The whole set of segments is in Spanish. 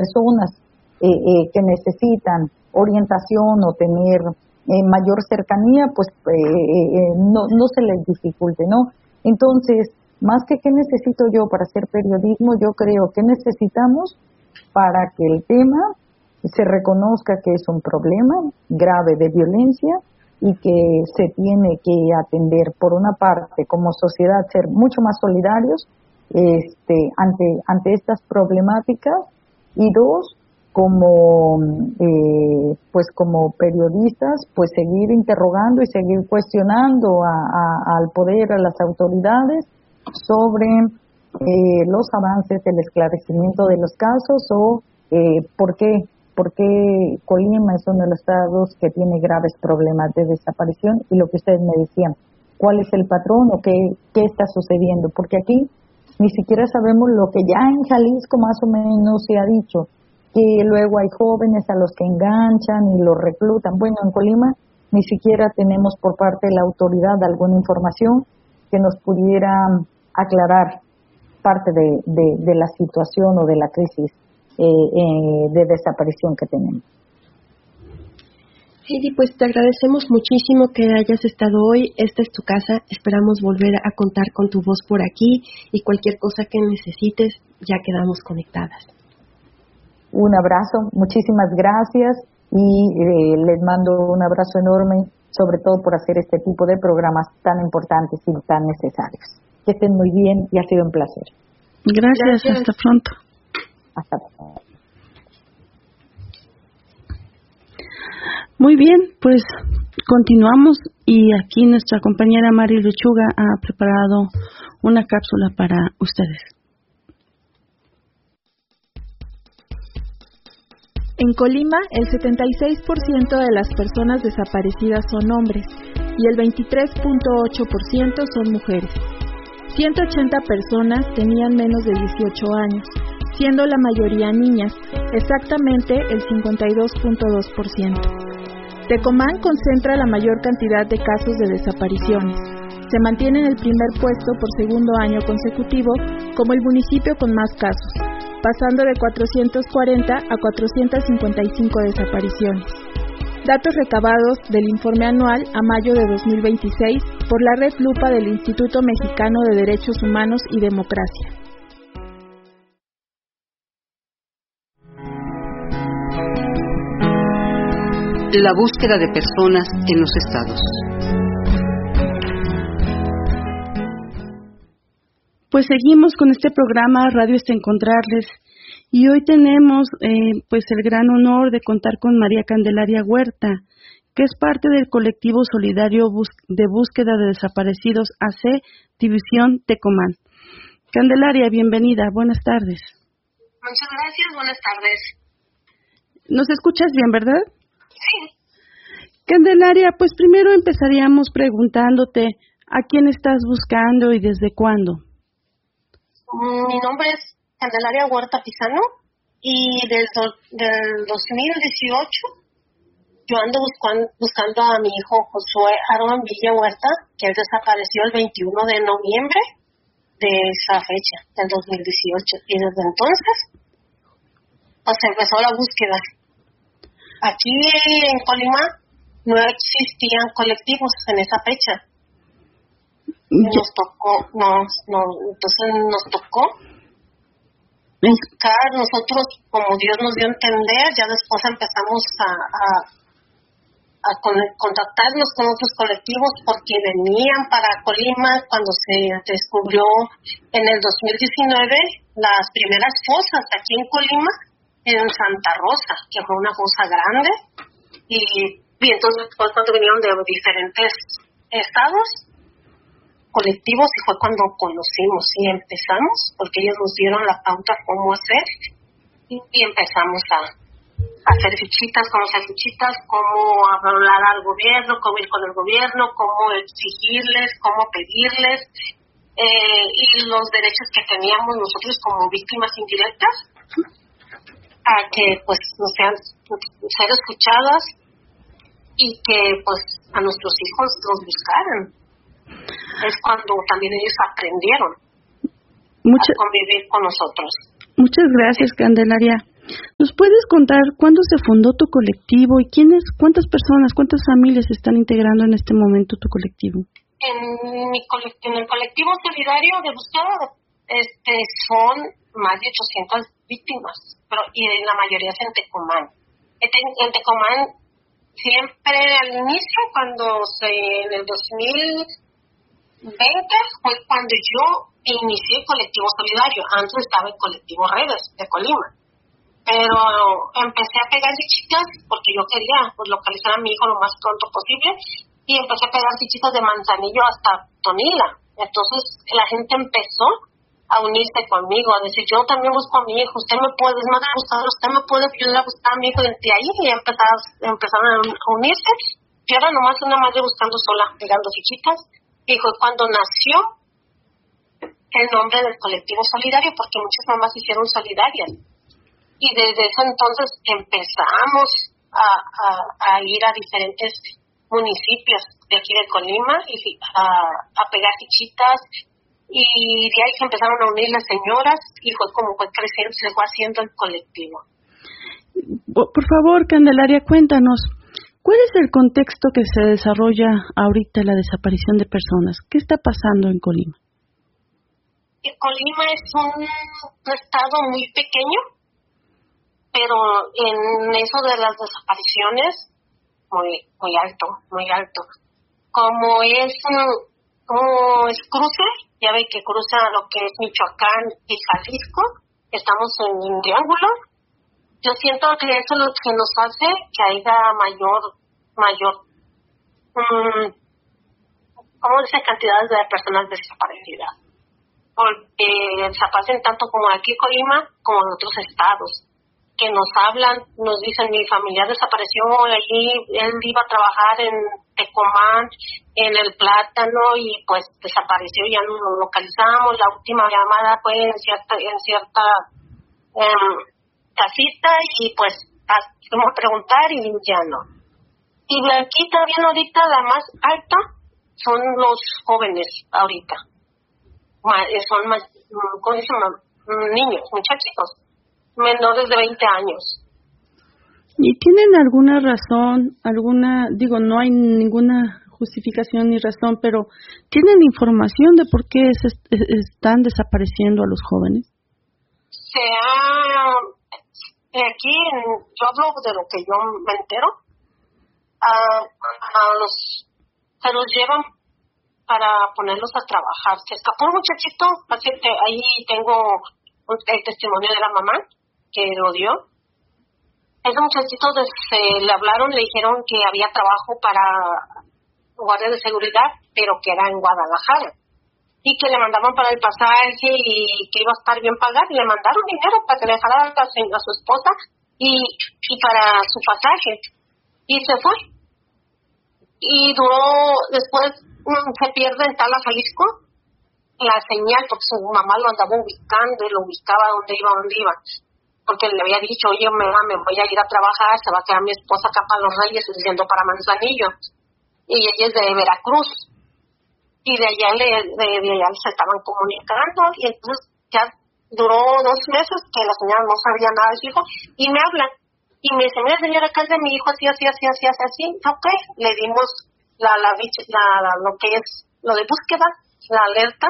personas que necesitan orientación o tener mayor cercanía, pues no se les dificulte, ¿no? Entonces, más que qué necesito yo para hacer periodismo, yo creo que necesitamos para que el tema se reconozca que es un problema grave de violencia y que se tiene que atender, por una parte, como sociedad, ser mucho más solidarios ante estas problemáticas, y dos, como periodistas, pues seguir interrogando y seguir cuestionando al poder, a las autoridades, sobre los avances del esclarecimiento de los casos, o por qué Colima es uno de los estados que tiene graves problemas de desaparición, y lo que ustedes me decían, cuál es el patrón o qué está sucediendo, porque aquí ni siquiera sabemos lo que ya en Jalisco más o menos se ha dicho, que luego hay jóvenes a los que enganchan y los reclutan. Bueno, en Colima ni siquiera tenemos por parte de la autoridad alguna información que nos pudiera aclarar parte de la situación o de la crisis de desaparición que tenemos. Heidi, pues te agradecemos muchísimo que hayas estado hoy. Esta es tu casa. Esperamos volver a contar con tu voz por aquí, y cualquier cosa que necesites, ya quedamos conectadas. Un abrazo, muchísimas gracias, y les mando un abrazo enorme, sobre todo por hacer este tipo de programas tan importantes y tan necesarios. Que estén muy bien y ha sido un placer. Gracias. Hasta pronto. Hasta pronto. Muy bien, pues continuamos, y aquí nuestra compañera Mari Lechuga ha preparado una cápsula para ustedes. En Colima, el 76% de las personas desaparecidas son hombres y el 23.8% son mujeres. 180 personas tenían menos de 18 años, siendo la mayoría niñas, exactamente el 52.2%. Tecomán concentra la mayor cantidad de casos de desapariciones. Se mantiene en el primer puesto por segundo año consecutivo como el municipio con más casos, pasando de 440 a 455 desapariciones. Datos recabados del informe anual a mayo de 2026 por la Red Lupa del Instituto Mexicano de Derechos Humanos y Democracia. La búsqueda de personas en los estados. Pues seguimos con este programa Radio Hasta Encontrarles, y hoy tenemos pues el gran honor de contar con María Candelaria Huerta, que es parte del colectivo solidario de búsqueda de desaparecidos AC División Tecomán. Candelaria, bienvenida, buenas tardes. Muchas gracias, buenas tardes. ¿Nos escuchas bien, verdad? Sí. Candelaria, pues primero empezaríamos preguntándote a quién estás buscando y desde cuándo. Mi nombre es Candelaria Huerta Pizano, y desde el 2018 yo ando buscando a mi hijo Josué Aaron Villa Huerta, que él desapareció el 21 de noviembre de esa fecha, del 2018. Y desde entonces, pues empezó la búsqueda. Aquí en Colima no existían colectivos en esa fecha. Entonces nos tocó buscar nosotros, como Dios nos dio a entender. Ya después empezamos a contactarnos con otros colectivos, porque venían para Colima cuando se descubrió en el 2019 las primeras fosas aquí en Colima, en Santa Rosa, que fue una fosa grande, y entonces después cuando vinieron de diferentes estados colectivos, y fue cuando conocimos y empezamos, porque ellos nos dieron la pauta cómo hacer, y empezamos a hacer fichitas, cómo hablar al gobierno, cómo ir con el gobierno, cómo exigirles, cómo pedirles, y los derechos que teníamos nosotros como víctimas indirectas, a que pues nos sean ser escuchadas, y que pues a nuestros hijos los buscaran. Es cuando también ellos aprendieron a convivir con nosotros. Muchas gracias, Candelaria. ¿Nos puedes contar cuándo se fundó tu colectivo y cuántas personas, cuántas familias están integrando en este momento tu colectivo? En el colectivo solidario de búsqueda son más de 800 víctimas, y la mayoría es en Tecomán. En Tecomán siempre al inicio, en el 2020 fue cuando yo inicié el colectivo solidario. Antes estaba el colectivo Redes de Colima, pero empecé a pegar fichitas porque yo quería localizar a mi hijo lo más pronto posible, y empecé a pegar fichitas de Manzanillo hasta Tonila. Entonces la gente empezó a unirse conmigo, a decir, yo también busco a mi hijo, usted me puede ayudar a buscar a mi hijo. De ahí empezaron a unirse. Yo era nomás una madre buscando sola, pegando fichitas, y fue cuando nació el nombre del colectivo solidario, porque muchas mamás hicieron solidarias. Y desde ese entonces empezamos a ir a diferentes municipios de aquí de Colima y a pegar fichitas, y de ahí se empezaron a unir las señoras y fue creciendo, se fue haciendo el colectivo. Por favor, Candelaria, cuéntanos, ¿cuál es el contexto que se desarrolla ahorita la desaparición de personas? ¿Qué está pasando en Colima? Colima es un estado muy pequeño, pero en eso de las desapariciones muy alto. Como es cruce, ya ve que cruza lo que es Michoacán y Jalisco, estamos en un triángulo. Yo siento que eso es lo que nos hace que haya mayor cantidades de personas desaparecidas, porque desaparecen tanto como aquí en Colima como en otros estados, que nos hablan, nos dicen, mi familiar desapareció allí, él iba a trabajar en Tecomán, en el Plátano, y pues desapareció, ya no lo localizamos. La última llamada fue en cierta casita, y pues fuimos a preguntar y ya no. Y de aquí también ahorita la más alta son los jóvenes ahorita. Son más, ¿cómo se llama? Niños, muchachitos menores de 20 años. ¿Y tienen alguna razón, no hay ninguna justificación ni razón, pero ¿tienen información de por qué están desapareciendo a los jóvenes? Aquí, yo hablo de lo que yo me entero, se los llevan para ponerlos a trabajar. Se escapó un muchachito, así que ahí tengo el testimonio de la mamá que lo dio. Ese muchachito le hablaron, le dijeron que había trabajo para guardia de seguridad, pero que era en Guadalajara, y que le mandaban para el pasaje y que iba a estar bien pagado, y le mandaron dinero para que le dejara a su esposa y para su pasaje, y se fue. Y después se pierde en Tala, Jalisco, la señal, porque su mamá lo andaba ubicando y lo ubicaba donde iba, porque le había dicho, oye, mamá, me voy a ir a trabajar, se va a quedar mi esposa acá para Los Reyes, yendo para Manzanillo, y ella es de Veracruz, y de allá se estaban comunicando, y entonces ya duró 2 meses que la señora no sabía nada de su hijo, y me habla, y me dice, mira señora, acá es de mi hijo, así, ok, le dimos lo que es lo de búsqueda, la alerta,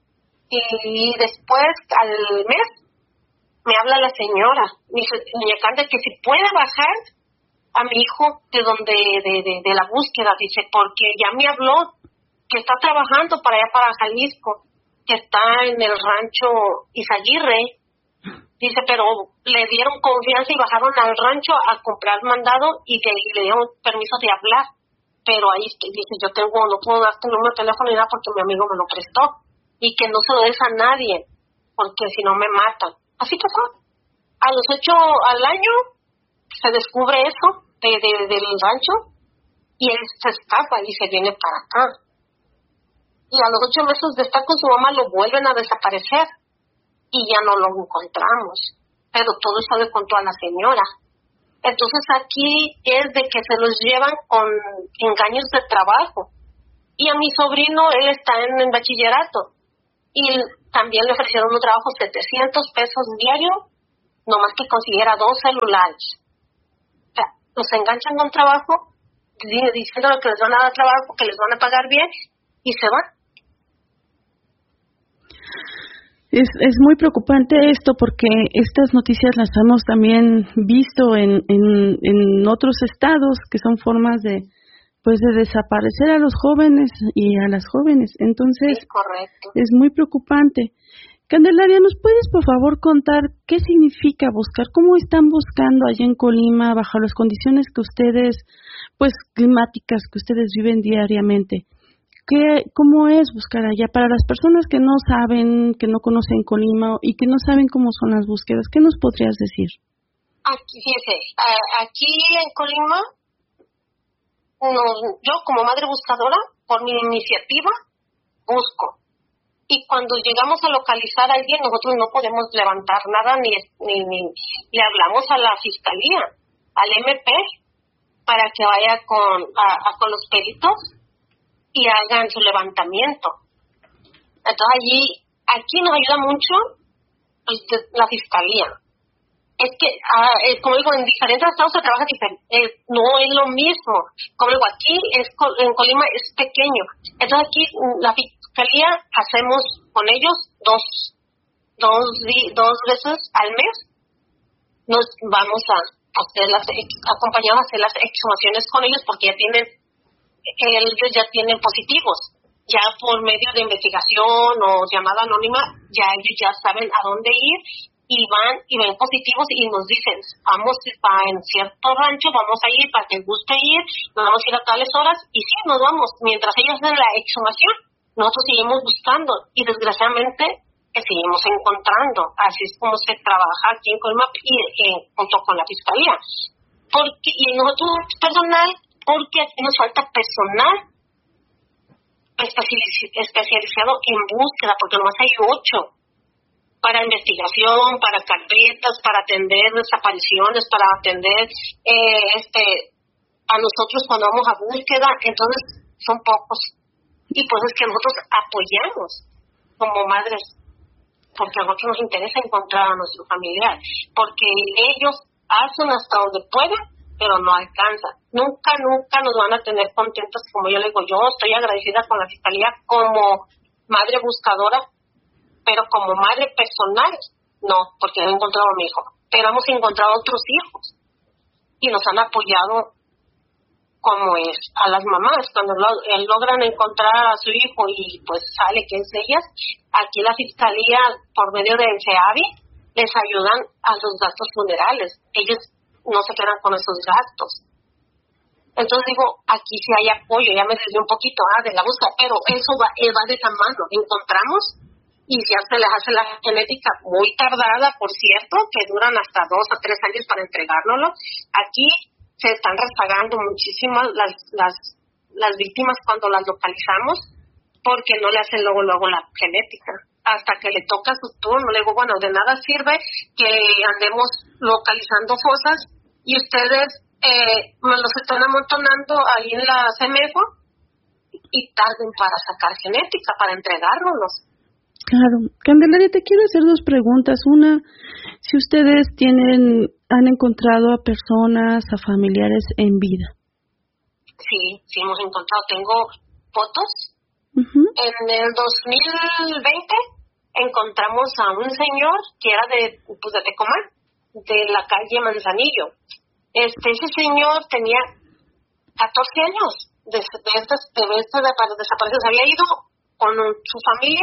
y después al mes me habla la señora, me dice, doña Candela, que si puede bajar a mi hijo de la búsqueda, dice, porque ya me habló que está trabajando para allá, para Jalisco, que está en el rancho Izaguirre, dice, pero le dieron confianza y bajaron al rancho a comprar mandado y le dieron permiso de hablar, pero ahí dice, no puedo dar tu número de teléfono ni nada porque mi amigo me lo prestó, y que no se lo des a nadie, porque si no me matan. Así pasó. A los 8 al año se descubre eso del rancho, y él se escapa y se viene para acá. Y a los 8 meses de estar con su mamá lo vuelven a desaparecer, y ya no lo encontramos. Pero todo eso le contó a la señora. Entonces aquí es de que se los llevan con engaños de trabajo. Y a mi sobrino, él está en bachillerato, y también le ofrecieron un trabajo $700 diario, nomás que consiguiera 2 celulares. O sea, los enganchan con trabajo, diciendo que les van a dar trabajo, que les van a pagar bien, y se van. Es muy preocupante esto, porque estas noticias las hemos también visto en otros estados, que son formas de desaparecer a los jóvenes y a las jóvenes. Entonces, sí, correcto. Es muy preocupante. Candelaria, ¿nos puedes por favor contar qué significa buscar? ¿Cómo están buscando allá en Colima bajo las condiciones que ustedes, climáticas que ustedes viven diariamente? ¿Cómo es buscar allá? Para las personas que no saben, que no conocen Colima y que no saben cómo son las búsquedas, ¿qué nos podrías decir? Aquí en Colima, yo como madre buscadora, por mi iniciativa, busco. Y cuando llegamos a localizar a alguien, nosotros no podemos levantar nada, ni le hablamos a la fiscalía, al MP, para que vaya con los peritos y hagan su levantamiento. Entonces aquí nos ayuda mucho la fiscalía. Es que, como digo, en diferentes estados se trabaja diferente, no es lo mismo. Como digo, aquí en Colima es pequeño. Entonces aquí la fiscalía hacemos con ellos dos veces al mes. Nos vamos a hacer acompañamos a hacer las exhumaciones con ellos, porque ellos ya tienen positivos. Ya por medio de investigación o llamada anónima, ya ellos ya saben a dónde ir, y van y ven positivos y nos dicen, vamos en cierto rancho, vamos a ir para que guste ir, nos vamos a ir a tales horas, y sí, nos vamos. Mientras ellos hacen la exhumación, nosotros seguimos buscando, y desgraciadamente seguimos encontrando. Así es como se trabaja aquí en Colima, junto con la fiscalía. Y nosotros personal, porque aquí nos falta personal especializado en búsqueda, porque nomás hay 8 para investigación, para carpetas, para atender desapariciones, para atender a nosotros cuando vamos a búsqueda. Entonces son pocos, y pues es que nosotros apoyamos como madres, porque a nosotros nos interesa encontrar a nuestro familiar, porque ellos hacen hasta donde pueden, pero no alcanza. Nunca nos van a tener contentos. Como yo le digo, yo estoy agradecida con la fiscalía como madre buscadora, pero como madre personal, no, porque no he encontrado a mi hijo, pero hemos encontrado otros hijos, y nos han apoyado como es a las mamás, cuando logran encontrar a su hijo y pues sale que es de ellas. Aquí la fiscalía, por medio de CEAVI, les ayudan a los gastos funerales. Ellos no se quedan con esos gastos. Entonces digo, aquí sí hay apoyo. Ya me desvié un poquito de la búsqueda, pero eso va de esa mano. Encontramos, y ya se les hace la genética muy tardada, por cierto, que duran hasta 2 a 3 años para entregárnoslo. Aquí se están rezagando muchísimo las víctimas cuando las localizamos, porque no le hacen luego la genética. Hasta que le toca su turno, le digo, bueno, de nada sirve que andemos localizando fosas y ustedes me los están amontonando ahí en la CEMEFO y tarden para sacar genética, para entregárnoslos. Claro. Candelaria, te quiero hacer 2 preguntas. Una, si ustedes han encontrado a personas, a familiares en vida. Sí, hemos encontrado. Tengo fotos. Uh-huh. En el 2020 encontramos a un señor que era de Tecomán, de la calle Manzanillo. Ese señor tenía 14 años de desaparecido. Se había ido con su familia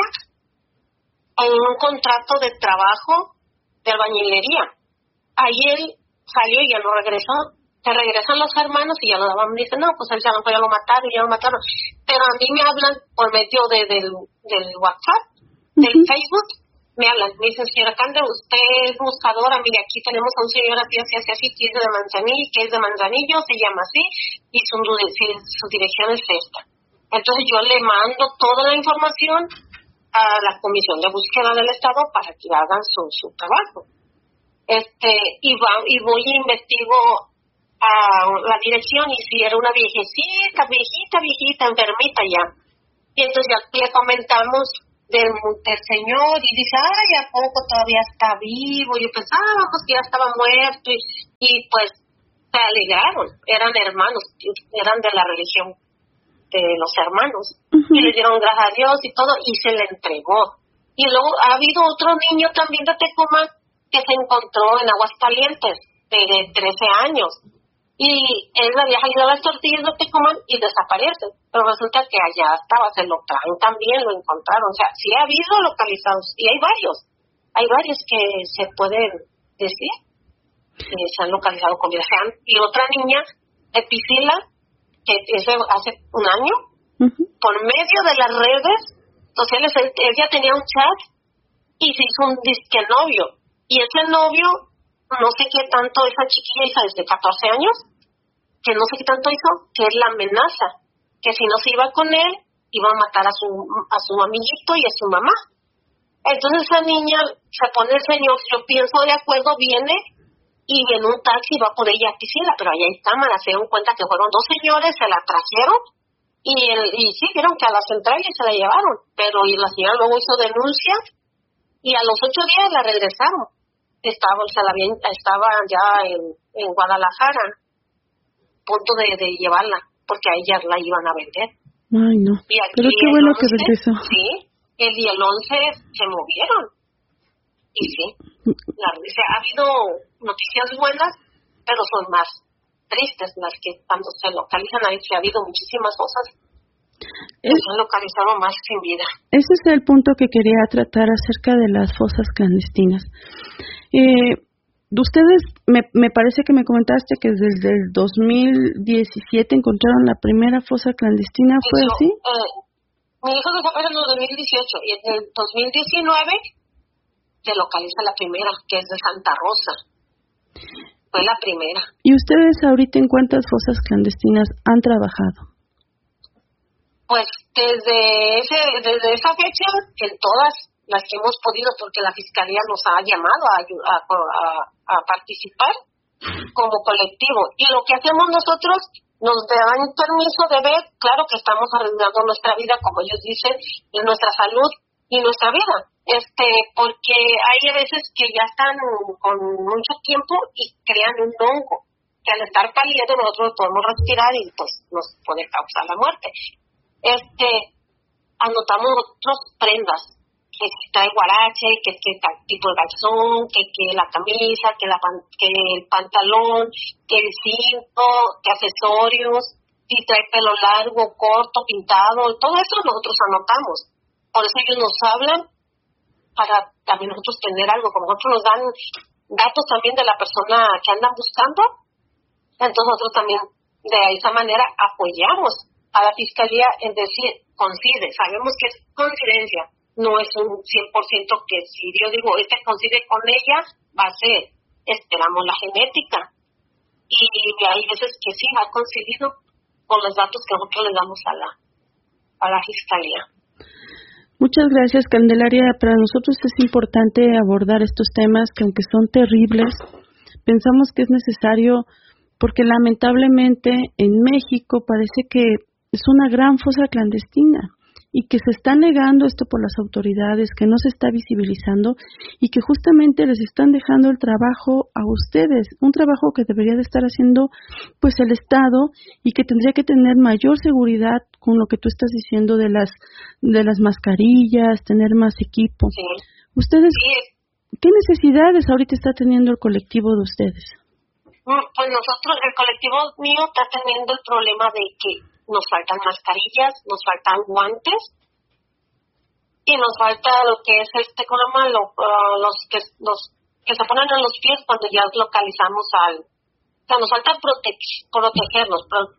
en un contrato de trabajo de albañilería. Ahí él salió y ya no regresó. Se regresan los hermanos y ya lo daban. Dicen, no, pues él ya lo mataron. Pero a mí me hablan por medio del WhatsApp, del Facebook. Me hablan, me dicen, señora Cande, usted es buscadora, mire, aquí tenemos a un señor así, que es de Manzanillo, se llama así, y su dirección es esta. Entonces yo le mando toda la información a la Comisión de Búsqueda del Estado para que hagan su trabajo. Y voy y investigo a la dirección, y si era una viejita, enfermita ya. Y entonces ya le comentamos del señor, y dice, ay, ¿a poco todavía está vivo? Yo pensaba que ya estaba muerto, y pues se alegraron, eran hermanos, eran de la religión de los hermanos, y le dieron gracias a Dios y todo, y se le entregó. Y luego ha habido otro niño también de Tecomán que se encontró en Aguascalientes, de 13 años, y él había salido a las tortillas de Tecomán y desaparece, pero resulta que allá estaba, se lo traen también, lo encontraron. O sea, sí ha habido localizados, y hay varios que se pueden decir que se han localizado con vida. Y otra niña de Piscila, que hace un año, por medio de las redes sociales, ella tenía un chat y se hizo un disque novio, y ese novio, no sé qué tanto, esa chiquilla hija desde 14 años, que no sé qué tanto hizo, que es la amenaza, que si no se iba con él, iba a matar a su amiguito y a su mamá. Entonces esa niña se pone el señor, yo pienso de acuerdo, viene y en un taxi va por ella a Piscina, pero allá hay cámaras, se dieron cuenta que fueron dos señores, se la trajeron, y sí, vieron que a la central se la llevaron, pero y la señora luego hizo denuncia, y a los 8 días la regresaron. Estaba ya en Guadalajara, punto de llevarla, porque a ella la iban a vender. Ay, no. Y aquí pero qué bueno que regresó. Sí, el día 11 se movieron. Y sí, ha habido noticias buenas, pero son más tristes las que cuando se localizan. Ha habido muchísimas cosas que se han localizado más sin vida. Ese es el punto que quería tratar acerca de las fosas clandestinas. Ustedes, me parece que me comentaste que desde el 2017 encontraron la primera fosa clandestina, ¿fue así? Mi hijo desapareció en el 2018 y en el 2019 se localiza la primera, que es de Santa Rosa. Fue la primera. ¿Y ustedes ahorita en cuántas fosas clandestinas han trabajado? Pues desde esa fecha, en todas las que hemos podido, porque la Fiscalía nos ha llamado a participar como colectivo. Y lo que hacemos nosotros, nos dan permiso de ver, claro que estamos arriesgando nuestra vida, como ellos dicen, y nuestra salud y nuestra vida, porque hay veces que ya están con mucho tiempo y crean un hongo, que al estar pálido nosotros podemos respirar y pues nos puede causar la muerte. Anotamos otras prendas, que trae guarache, que tipo de calzón, que la camisa, que el pantalón, que el cinto, que accesorios, si trae pelo largo, corto, pintado, todo eso nosotros anotamos. Por eso ellos nos hablan para también nosotros tener algo, como nosotros nos dan datos también de la persona que andan buscando, entonces nosotros también de esa manera apoyamos a la Fiscalía en decir, coincide, sabemos que es coincidencia, no es un 100% que si yo digo, coincide con ella, va a ser, esperamos la genética, y hay veces que sí, ha coincidido con los datos que nosotros le damos a la Fiscalía. Muchas gracias, Candelaria. Para nosotros es importante abordar estos temas que aunque son terribles, pensamos que es necesario porque lamentablemente en México parece que es una gran fosa clandestina y que se está negando esto por las autoridades, que no se está visibilizando y que justamente les están dejando el trabajo a ustedes, un trabajo que debería de estar haciendo pues el Estado y que tendría que tener mayor seguridad con lo que tú estás diciendo de las mascarillas, tener más equipo. Sí. Ustedes, sí. ¿Qué necesidades ahorita está teniendo el colectivo de ustedes? Pues nosotros, el colectivo mío está teniendo el problema de que nos faltan mascarillas, nos faltan guantes y nos falta lo que es los que se ponen en los pies cuando ya localizamos algo. O sea, nos falta protegernos, pero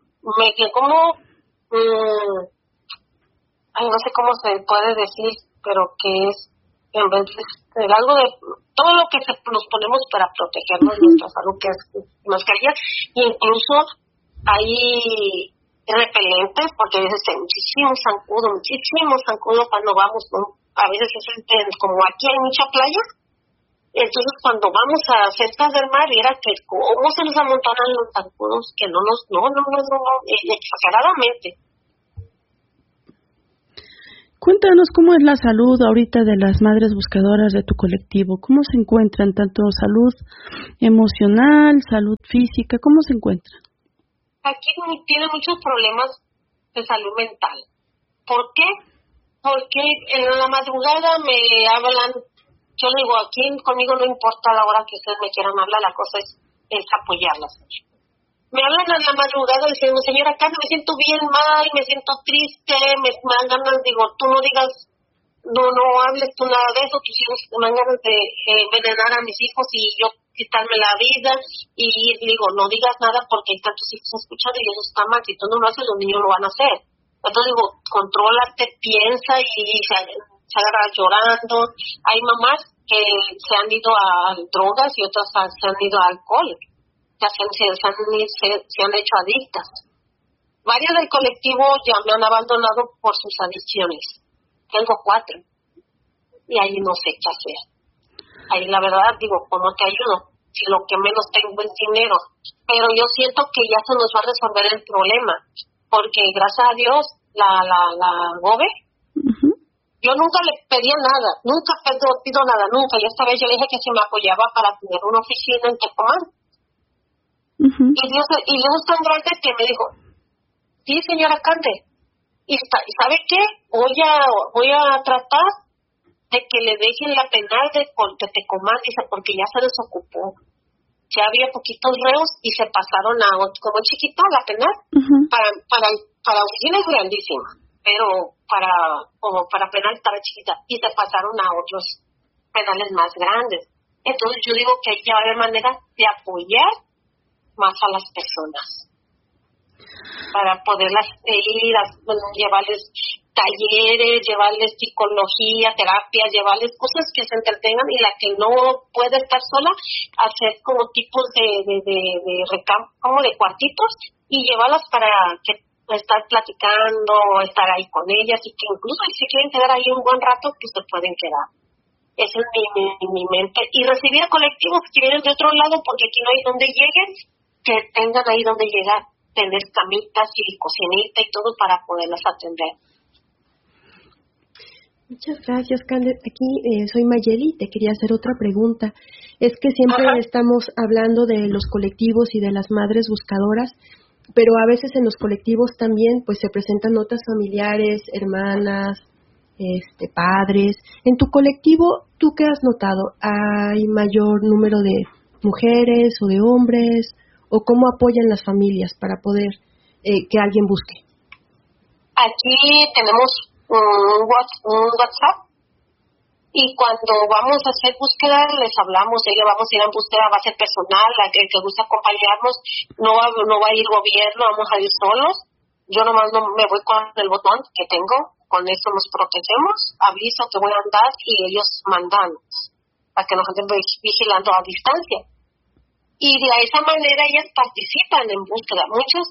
no sé cómo se puede decir, pero que es en vez de algo de todo lo que nos ponemos para protegernos nuestra salud, que es mascarillas, e incluso hay repelentes, porque a veces hay muchísimos zancudos cuando vamos, ¿no? A veces como aquí hay mucha playa, entonces cuando vamos a cestas del mar, era que cómo se nos amontonan los zancudos, que no, exageradamente. Cuéntanos cómo es la salud ahorita de las madres buscadoras de tu colectivo. ¿Cómo se encuentran? Tanto salud emocional, salud física, ¿cómo se encuentran? Aquí tiene muchos problemas de salud mental. ¿Por qué? Porque en la madrugada me hablan, yo le digo, aquí conmigo no importa la hora que ustedes me quieran hablar, la cosa es apoyarlas. Me hablan en la madrugada diciendo, señora Carmen, me siento bien mal, me siento triste, me dan ganas, digo, tú no digas, no hables tú nada de eso, tus hijos me dan ganas de envenenar a mis hijos y yo quitarme la vida, y digo, no digas nada porque están tus hijos escuchando y eso está mal, si tú no lo haces, los niños lo van a hacer. Entonces digo, contrólate, piensa y se agarra llorando. Hay mamás que se han ido a drogas y otras se han ido a alcohol. Se han hecho adictas. Varias del colectivo ya me han abandonado por sus adicciones. Tengo 4 y ahí no sé qué hacer. Ahí la verdad digo, ¿cómo te ayudo? Si lo que menos tengo es dinero. Pero yo siento que ya se nos va a resolver el problema, porque gracias a Dios la GOBE, yo nunca le pedía nada, nunca pido nada, nunca. Y esta vez yo le dije que si me apoyaba para tener una oficina en Tecomán. Y Dios es tan grande que me dijo, sí, señora Cande, y ¿sabe qué? Voy a tratar de que le dejen la penal de Tecomán, dice, porque ya se desocupó. Ya había poquitos reos y se pasaron a, como chiquita la penal, para oficina es grandísima, pero para penal estaba chiquita, y se pasaron a otros penales más grandes. Entonces yo digo que ya va a haber manera de apoyar más a las personas para poderlas ir a llevarles talleres, llevarles psicología, terapias, llevarles cosas que se entretengan, y la que no puede estar sola, hacer como tipos de como de cuartitos y llevarlas para que estar platicando, estar ahí con ellas, y que incluso si quieren quedar ahí un buen rato, pues se pueden quedar. Esa es mi mente. Y recibir a colectivos que vienen de otro lado, porque aquí no hay donde lleguen, que tengan ahí donde llegar, tener camitas y cocinita y todo para poderlas atender. Muchas gracias, Cande. Aquí soy Mayeli, te quería hacer otra pregunta. Es que siempre estamos hablando de los colectivos y de las madres buscadoras, pero a veces en los colectivos también pues se presentan otras familiares, hermanas, padres. En tu colectivo, ¿tú qué has notado? ¿Hay mayor número de mujeres o de hombres? ¿O cómo apoyan las familias para poder que alguien busque? Aquí tenemos un WhatsApp, y cuando vamos a hacer búsqueda les hablamos, vamos a ir a búsqueda, va a ser personal, el que gusta acompañarnos, no va a ir gobierno, vamos a ir solos. Yo nomás me voy con el botón que tengo, con eso nos protegemos, aviso que voy a andar y ellos mandan para que nos anden vigilando a distancia. Y de esa manera ellas participan en búsqueda. Muchas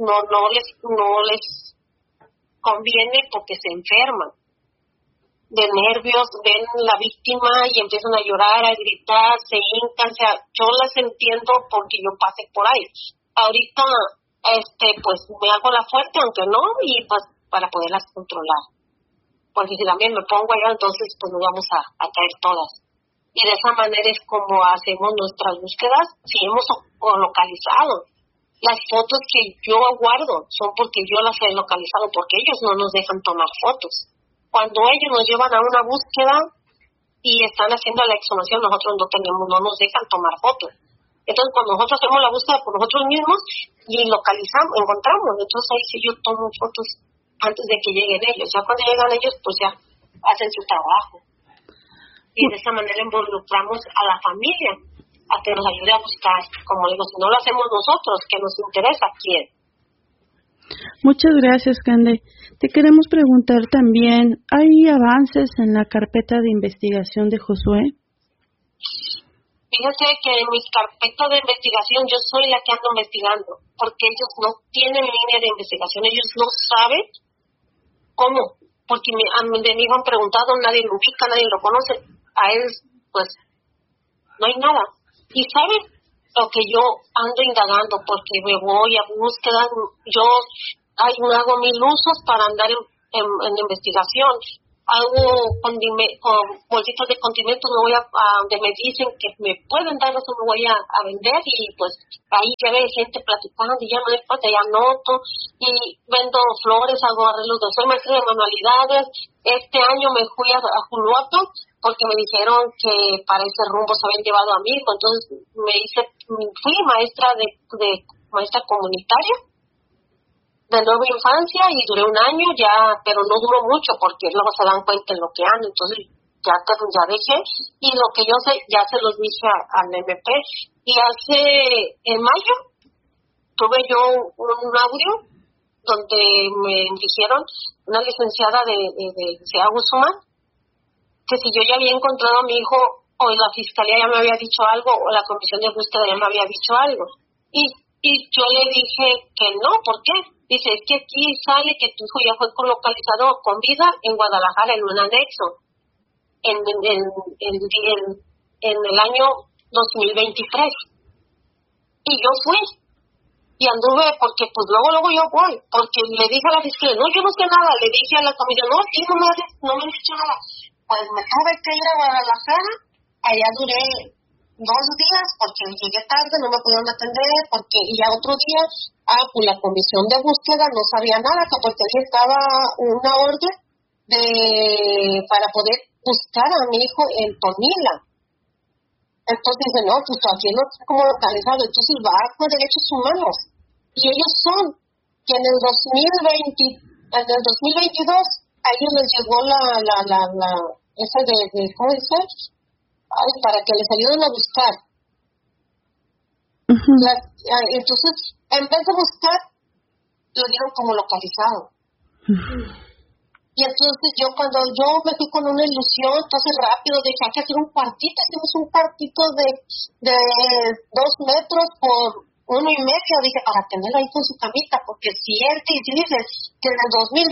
no les conviene porque se enferman de nervios, ven la víctima y empiezan a llorar, a gritar, se hincan. O sea, yo las entiendo porque yo pasé por ahí. Ahorita, pues me hago la fuerte, aunque no, y pues para poderlas controlar. Porque si también me pongo allá, entonces pues nos vamos a caer todas. Y de esa manera es como hacemos nuestras búsquedas, si hemos localizado. Las fotos que yo guardo son porque yo las he localizado, porque ellos no nos dejan tomar fotos. Cuando ellos nos llevan a una búsqueda y están haciendo la exhumación, nosotros no nos dejan tomar fotos. Entonces, cuando nosotros hacemos la búsqueda por nosotros mismos y encontramos, entonces ahí sí yo tomo fotos antes de que lleguen ellos. Ya cuando llegan ellos, pues ya hacen su trabajo. Y de esa manera involucramos a la familia a que nos ayude a buscar. Como digo, si no lo hacemos nosotros, que nos interesa quién. Muchas gracias, Cande. Te queremos preguntar también, ¿hay avances en la carpeta de investigación de Josué? Fíjate que en mi carpeta de investigación yo soy la que ando investigando, porque ellos no tienen línea de investigación, ellos no saben cómo, porque de mí me han preguntado, nadie lo ubica, nadie lo conoce. A él, pues, no hay nada. Y ¿saben lo que yo ando indagando? Porque me voy a búsqueda, yo hago 1000 usos para andar en investigación. algo con bolsitas de condimentos, me voy a donde me dicen que me pueden dar, eso me voy a vender, y pues ahí ya ve gente platicando y ya no importa, ya anoto, y vendo flores, hago arreglos de, soy maestra de manualidades. Este año me fui a Juluoto porque me dijeron que para ese rumbo se habían llevado a mí, entonces fui maestra maestra comunitaria de nueva infancia, y duré un año ya, pero no duró mucho porque luego se dan cuenta en lo que ando, entonces ya dejé, y lo que yo sé ya se los dije al MP. Y en mayo tuve yo un audio donde me dijeron, una licenciada de Ciudad Guzmán, que si yo ya había encontrado a mi hijo, o la fiscalía ya me había dicho algo, o la comisión de búsqueda ya me había dicho algo. Y yo le dije que no, ¿por qué? Dice, es que aquí sale que tu hijo ya fue localizado con vida en Guadalajara en un anexo en el año 2023. Y yo fui y anduve, porque pues luego yo voy, porque le dije a la fiscalía, no, yo no sé nada, le dije a la comisión, no, sí, no me han dicho nada. Pues me tuve que ir a Guadalajara, allá duré 2 días porque llegué tarde, no me pudieron atender, y ya otro día, pues la comisión de búsqueda no sabía nada, porque ahí estaba una orden para poder buscar a mi hijo en Tonila. Entonces dice, no, pues aquí no está como localizado, entonces va con derechos humanos. Y ellos son que en el 2022, a ellos les llegó esa de ¿cómo dice? Para que les ayuden a buscar. Uh-huh. Entonces, en vez de buscar, lo dieron como localizado. Uh-huh. Y entonces cuando yo me fui con una ilusión, entonces rápido dije, hay que hacer un cuartito. Hicimos un cuartito de 2 metros por 1.5 metros, dije, para tenerlo ahí con su camita, porque si él dice que en el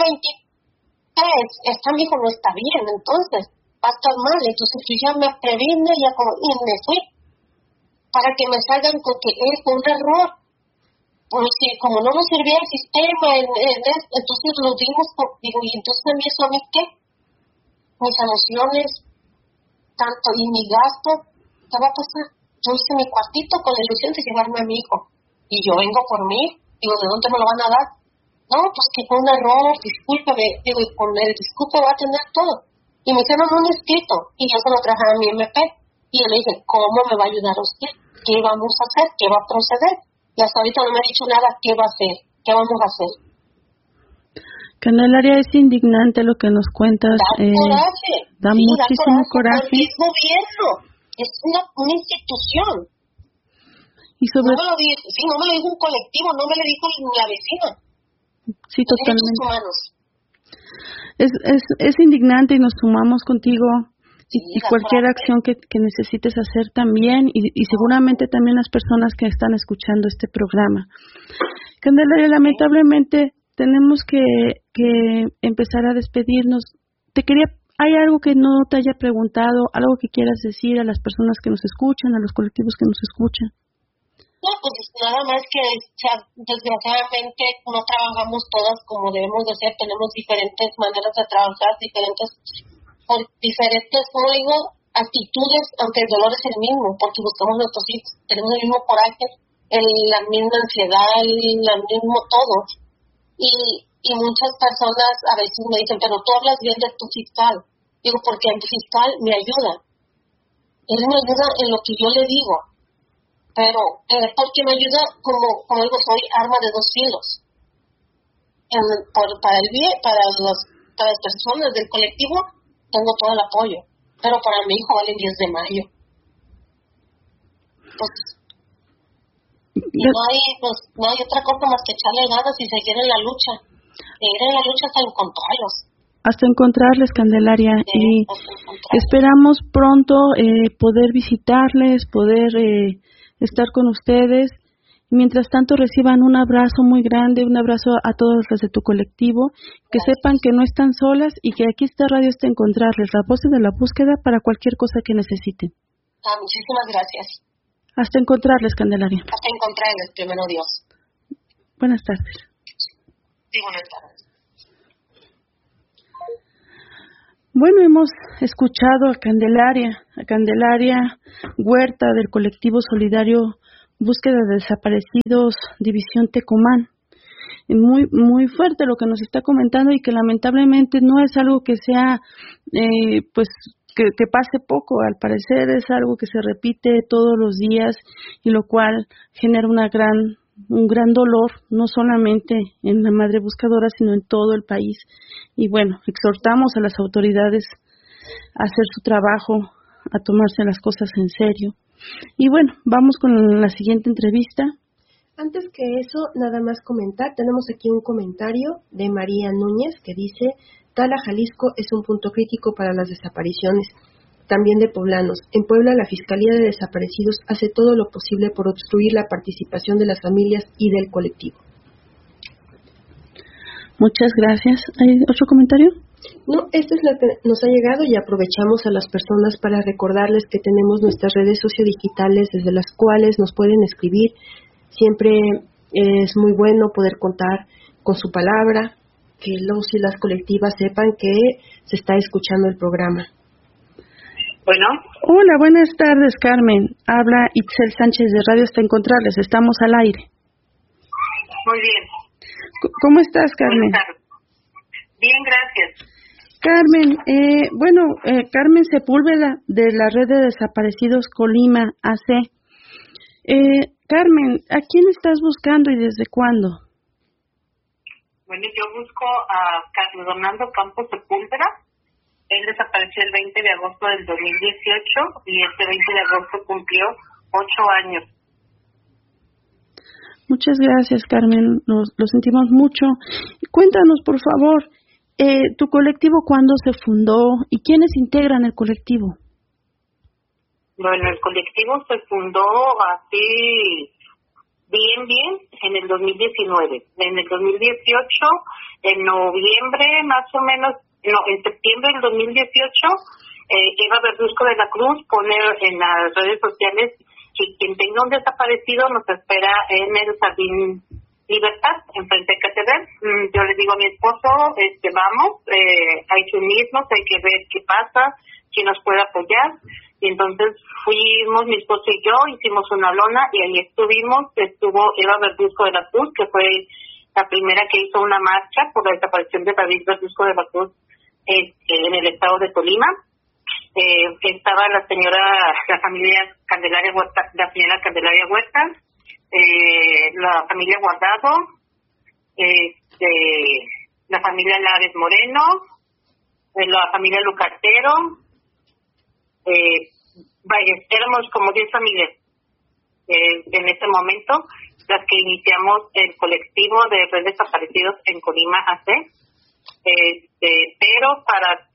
2023 mi hijo no está bien, entonces va a estar mal. Entonces yo ya me previne y me fui para que me salgan con que fue un error. Pues sí, como no nos servía el sistema, entonces lo dimos, y entonces a mí ¿qué? Mis emociones, tanto, y mi gasto, ¿qué va a pasar? Yo hice mi cuartito con la ilusión de llevarme a mi hijo, y yo vengo por mí, digo, ¿de dónde me lo van a dar? No, pues que fue un error, discúlpame, digo, y con el disculpe va a tener todo. Y me hicieron un escrito, y yo se lo traje a mi MP, y yo le dije, ¿cómo me va a ayudar usted? ¿Qué vamos a hacer? ¿Qué va a proceder? Y hasta ahorita no me ha dicho nada, ¿qué va a hacer? ¿Qué vamos a hacer? Candelaria, es indignante lo que nos cuentas. Da coraje. Da muchísimo coraje. Porque es gobierno, es una institución. Y sobre... no me lo dijo un colectivo, no me lo dijo la vecina. Sí, totalmente. Derechos humanos. Es indignante, y nos sumamos contigo. Y cualquier coraje. acción que necesites hacer también, y seguramente también las personas que están escuchando este programa. Candelaria, lamentablemente tenemos que empezar a despedirnos. ¿Hay algo que no te haya preguntado, algo que quieras decir a las personas que nos escuchan, a los colectivos que nos escuchan? No, pues nada más que desgraciadamente no trabajamos todas como debemos de ser, tenemos diferentes maneras de trabajar, diferentes, como digo, actitudes, aunque el dolor es el mismo, porque buscamos nuestros hijos, tenemos el mismo coraje, la misma ansiedad, el mismo todo. Y muchas personas a veces me dicen, pero tú hablas bien de tu fiscal. Digo, porque el fiscal me ayuda. Él me ayuda en lo que yo le digo. Pero porque me ayuda, como digo, soy arma de 2 filos. Para el bien, para las personas del colectivo, tengo todo el apoyo, pero para mi hijo vale el 10 de mayo. Pues, no hay otra cosa más que echarle ganas y seguir en la lucha. Seguir en la lucha hasta encontrarlos. Hasta encontrarles, Candelaria. Sí, y esperamos pronto poder visitarles, poder estar con ustedes. Mientras tanto, reciban un abrazo muy grande, un abrazo a todos los de tu colectivo, que sepan que no están solas y que aquí está Radio Hasta Encontrarles, la voz de la búsqueda para cualquier cosa que necesiten. Muchísimas gracias. Hasta encontrarles, Candelaria. Hasta encontrarles, primero Dios. Buenas tardes. Sí, buenas tardes. Bueno, hemos escuchado a Candelaria Huerta del colectivo solidario Búsqueda de Desaparecidos, División Tecomán. Muy, muy fuerte lo que nos está comentando y que lamentablemente no es algo que sea, que pase poco. Al parecer es algo que se repite todos los días y lo cual genera un gran dolor, no solamente en la madre buscadora, sino en todo el país. Y bueno, exhortamos a las autoridades a hacer su trabajo, a tomarse las cosas en serio. Y bueno, vamos con la siguiente entrevista. Antes que eso, nada más comentar, tenemos aquí un comentario de María Núñez que dice: Tala, Jalisco es un punto crítico para las desapariciones, también de poblanos. En Puebla, la Fiscalía de Desaparecidos hace todo lo posible por obstruir la participación de las familias y del colectivo. Muchas gracias. ¿Hay otro comentario? No, esto es lo que nos ha llegado y aprovechamos a las personas para recordarles que tenemos nuestras redes sociodigitales desde las cuales nos pueden escribir. Siempre es muy bueno poder contar con su palabra, que los y las colectivas sepan que se está escuchando el programa. Bueno. Hola, buenas tardes, Carmen. Habla Itzel Sánchez de Radio Hasta Encontrarles. Estamos al aire. Muy bien. ¿Cómo estás, Carmen? Buenas tardes. Bien, gracias. Carmen, Carmen Sepúlveda de la Red de Desaparecidos Colima AC. Carmen, ¿a quién estás buscando y desde cuándo? Bueno, yo busco a Carlos Donaldo Campos Sepúlveda. Él desapareció el 20 de agosto del 2018 y este 20 de agosto cumplió 8 años. Muchas gracias, Carmen. Lo sentimos mucho. Cuéntanos, por favor, ¿tu colectivo cuándo se fundó y quiénes integran el colectivo? Bueno, el colectivo se fundó así bien en el 2019. En el 2018, en noviembre más o menos, en septiembre del 2018, Eva Verduzco de la Cruz pone en las redes sociales que quien tenga un desaparecido nos espera en el Jardín Libertad, enfrente de Catedral. Yo le digo a mi esposo, vamos, hay que unirnos, hay que ver qué pasa, quién nos puede apoyar. Y entonces fuimos, mi esposo y yo, hicimos una lona y ahí estuvo Eva Verduzco de la Cruz, que fue la primera que hizo una marcha por la desaparición de David Verduzco de la Cruz en el estado de Colima. Estaba la familia Candelaria Huerta, la familia Guardado, la familia Lares Moreno, la familia Lucartero, éramos como 10 familias en ese momento las que iniciamos el colectivo de Red Desaparecidos en Colima AC, pero para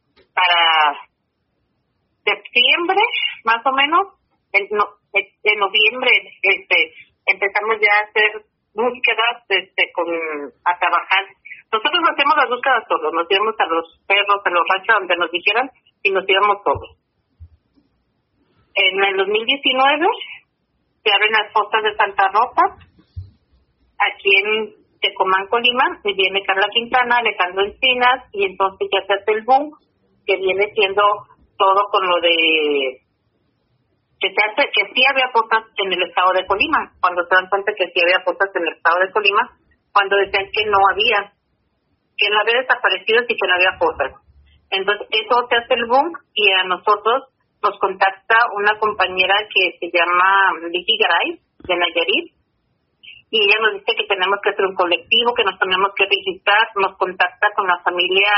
septiembre, más o menos, en noviembre, empezamos ya a hacer búsquedas, a trabajar. Nosotros hacemos las búsquedas solos, nos íbamos a los perros, a los ranchos donde nos dijeran y nos íbamos todos. En el 2019 se abren las fosas de Santa Rosa, aquí en Tecomán, Colima, y viene Carla Quintana, Alejandro Encinas, y entonces ya se hace el boom, que viene siendo todo con lo de que sí había fosas en el estado de Colima, cuando se dan cuenta que sí había fosas en el estado de Colima, cuando decían que no había desaparecidos y que no había fosas. Entonces eso se hace el boom y a nosotros nos contacta una compañera que se llama Vicky Garay, de Nayarit, y ella nos dice que tenemos que hacer un colectivo, que nos tenemos que registrar. Nos contacta con la familia,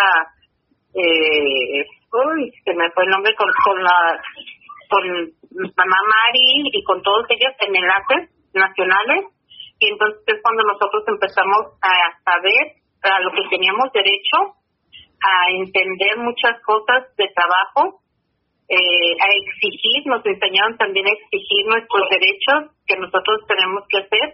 se me fue el nombre, con mamá Mari y con todos ellos en enlaces nacionales, y entonces es cuando nosotros empezamos a saber a lo que teníamos derecho, a entender muchas cosas de trabajo, a exigir, nos enseñaron también a exigir nuestros derechos que nosotros tenemos que hacer,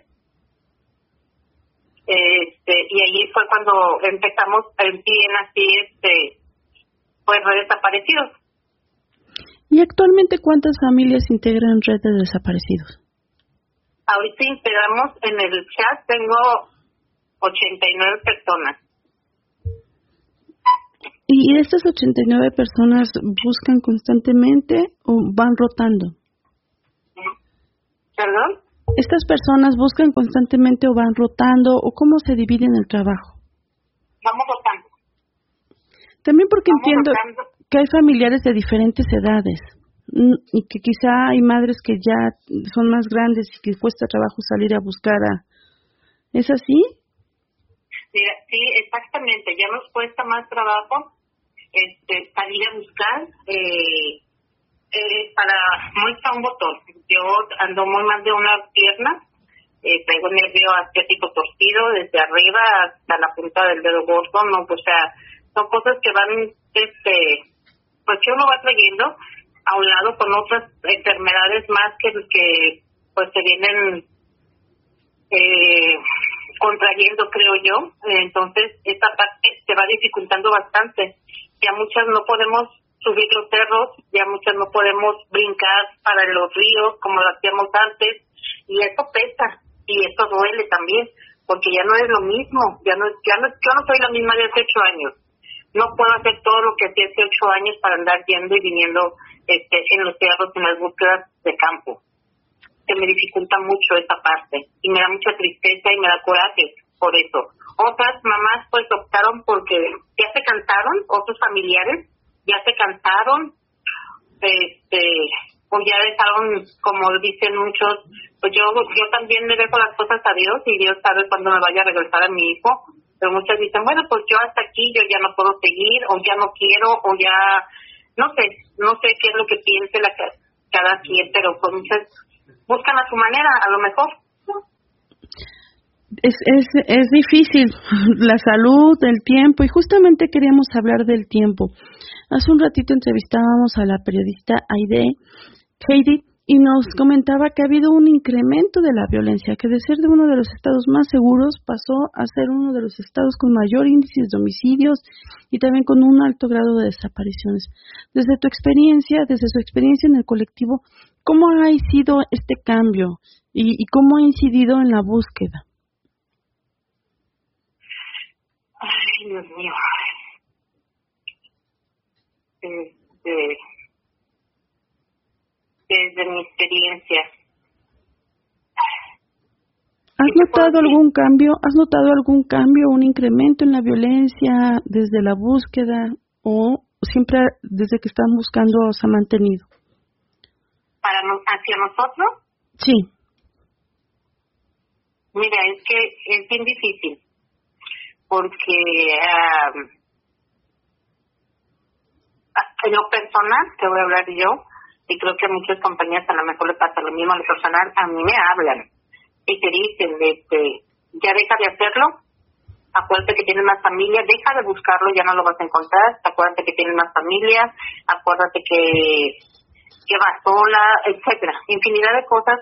y ahí fue cuando empezamos en así, pues Red Desaparecidos. ¿Y actualmente cuántas familias integran Red de Desaparecidos? Ahorita integramos en el chat, tengo 89 personas. ¿Y estas 89 personas buscan constantemente o van rotando? ¿Perdón? ¿Estas personas buscan constantemente o van rotando o cómo se dividen el trabajo? Vamos rotando. También porque Vamos entiendo rotando. que hay familiares de diferentes edades y que quizá hay madres que ya son más grandes y que cuesta trabajo salir a buscar a... ¿Es así? Mira, sí, exactamente. Ya nos cuesta más trabajo salir a buscar para muestra un botón. Yo ando muy mal de una pierna, traigo nervio asiático torcido desde arriba hasta la punta del dedo gordo, no, o sea, son cosas que van, pues que uno va trayendo a un lado con otras enfermedades más que pues se vienen contrayendo, creo yo. Entonces esta parte se va dificultando bastante. Ya muchas no podemos subir los cerros, ya muchas no podemos brincar para los ríos como lo hacíamos antes, y eso pesa y eso duele también, porque ya no es lo mismo, yo no soy la misma de hace 8 años. No puedo hacer todo lo que hacía hace 8 años para andar yendo y viniendo en los cerros, en las búsquedas de campo. Se me dificulta mucho esa parte y me da mucha tristeza y me da coraje por eso. Otras mamás pues optaron porque ya se cansaron, otros familiares ya se cansaron, o ya dejaron, como dicen muchos, pues yo también le dejo las cosas a Dios y Dios sabe cuándo me vaya a regresar a mi hijo, pero muchas dicen, bueno, pues yo hasta aquí, yo ya no puedo seguir, o ya no quiero, o ya, no sé qué es lo que piense cada quien, pero pues muchas buscan a su manera, a lo mejor. Es difícil la salud, el tiempo, y justamente queríamos hablar del tiempo. Hace un ratito entrevistábamos a la periodista Heidi y nos comentaba que ha habido un incremento de la violencia, que de ser de uno de los estados más seguros pasó a ser uno de los estados con mayor índice de homicidios y también con un alto grado de desapariciones. Desde su experiencia en el colectivo, ¿cómo ha sido este cambio y cómo ha incidido en la búsqueda? Ay, Dios mío. Desde mi experiencia. ¿Has notado algún cambio? ¿Has notado algún cambio, un incremento en la violencia desde la búsqueda o siempre desde que están buscando se ha mantenido? ¿Hacia nosotros? Sí. Mira, es que es bien difícil porque en lo personal, te voy a hablar yo, y creo que a muchas compañías a lo mejor le pasa lo mismo. A lo personal, a mí me hablan y te dicen, ya deja de hacerlo, acuérdate que tienes más familia, deja de buscarlo, ya no lo vas a encontrar, acuérdate que tienes más familia, acuérdate que vas sola, etcétera, infinidad de cosas,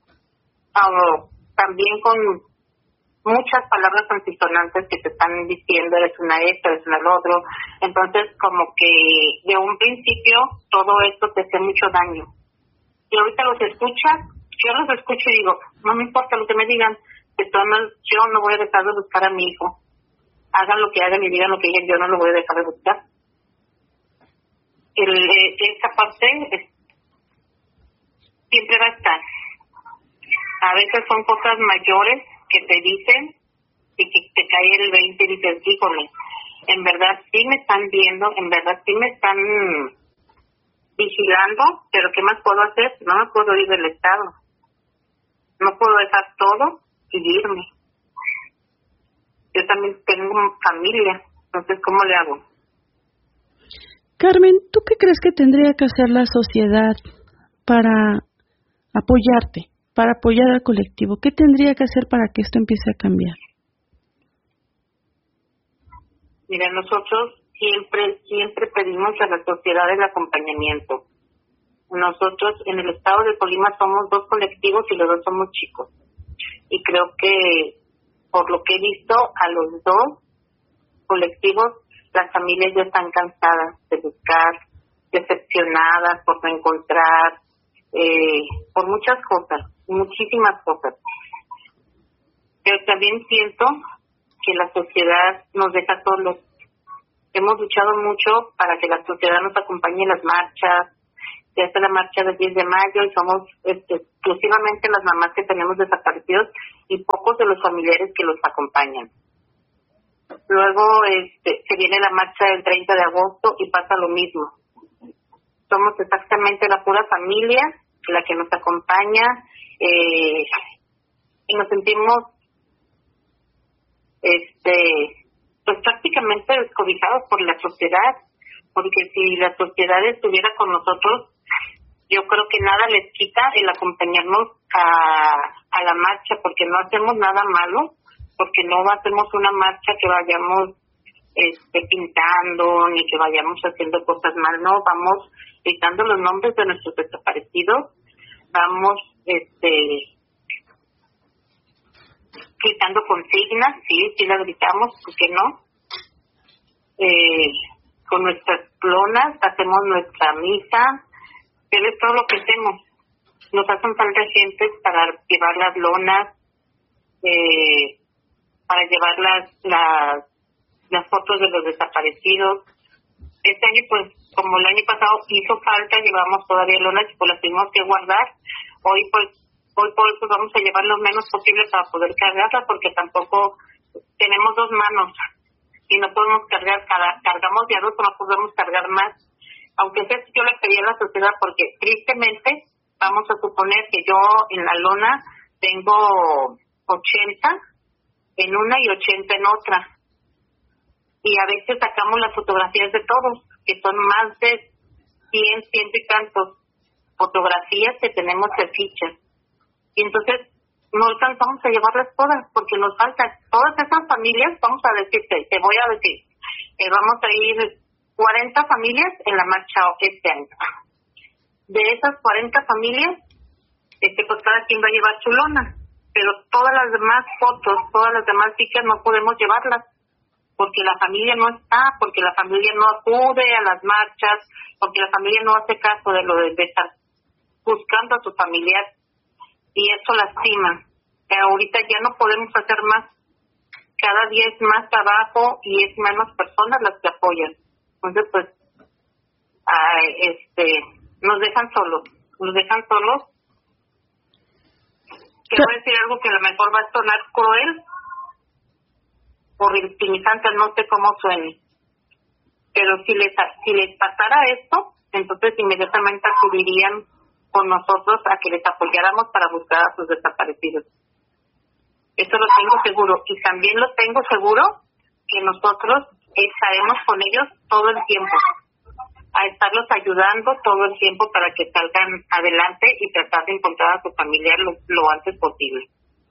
también con muchas palabras antisonantes que te están diciendo, eres una esto, eres una lo otro. Entonces, como que de un principio todo esto te hace mucho daño. Y ahorita yo los escucho y digo, no me importa lo que me digan, yo no voy a dejar de buscar a mi hijo. Hagan lo que hagan y digan lo que digan, yo no lo voy a dejar de buscar. Esta parte siempre va a estar. A veces son cosas mayores que te dicen y que te cae el 20 y dices, híjole, en verdad sí me están viendo, en verdad sí me están vigilando, pero ¿qué más puedo hacer? No me puedo ir del estado, no puedo dejar todo y irme. Yo también tengo familia, entonces ¿cómo le hago? Carmen, ¿tú qué crees que tendría que hacer la sociedad para apoyarte, para apoyar al colectivo? ¿Qué tendría que hacer para que esto empiece a cambiar? Mira, nosotros siempre pedimos a la sociedad el acompañamiento. Nosotros en el estado de Colima somos 2 colectivos y los 2 somos chicos. Y creo que por lo que he visto a los 2 colectivos, las familias ya están cansadas de buscar, decepcionadas por no encontrar, por muchas cosas, muchísimas cosas. Pero también siento que la sociedad nos deja solos. hemos luchado mucho para que la sociedad nos acompañe en las marchas. Ya está la marcha del 10 de mayo y somos exclusivamente las mamás que tenemos desaparecidos y pocos de los familiares que los acompañan. Luego se viene la marcha del 30 de agosto y pasa lo mismo. Somos exactamente la pura familia la que nos acompaña y nos sentimos pues prácticamente descobijados por la sociedad, porque si la sociedad estuviera con nosotros, yo creo que nada les quita el acompañarnos a la marcha, porque no hacemos nada malo, porque no hacemos una marcha que vayamos pintando, ni que vayamos haciendo cosas mal, no, vamos gritando los nombres de nuestros desaparecidos, vamos gritando consignas, sí las gritamos, ¿por qué no? Con nuestras lonas hacemos nuestra misa, pero es todo lo que hacemos. Nos hacen falta gente para llevar las lonas, para llevar las fotos de los desaparecidos. Este año, pues, como el año pasado hizo falta, llevamos todavía lonas y pues las tuvimos que guardar. Hoy por eso vamos a llevar lo menos posible para poder cargarlas, porque tampoco tenemos dos manos y no podemos cargar, cargamos de a dos, no podemos cargar más. Aunque sea, yo le pedí a la sociedad, porque tristemente vamos a suponer que yo en la lona tengo 80 en una y 80 en otra. Y a veces sacamos las fotografías de todos, que son más de 100 y tantos fotografías que tenemos de fichas. Y entonces no alcanzamos a llevarlas todas, porque nos faltan todas esas familias. Vamos a decirte, te voy a decir, vamos a ir 40 familias en la marcha este año. De esas 40 familias, pues cada quien va a llevar su lona, pero todas las demás fotos, todas las demás fichas no podemos llevarlas, porque la familia no está, porque la familia no acude a las marchas, porque la familia no hace caso de lo de estar buscando a su familiar, y eso lastima. Ahorita ya no podemos hacer más, cada día es más trabajo y es menos personas las que apoyan. Entonces, pues, nos dejan solos. Te voy a decir algo que a lo mejor va a sonar cruel o victimizante, no sé cómo suene. Pero si les pasara esto, entonces inmediatamente acudirían con nosotros a que les apoyáramos para buscar a sus desaparecidos. Eso lo tengo seguro. Y también lo tengo seguro que nosotros estaremos con ellos todo el tiempo, a estarlos ayudando todo el tiempo para que salgan adelante y tratar de encontrar a su familiar lo antes posible.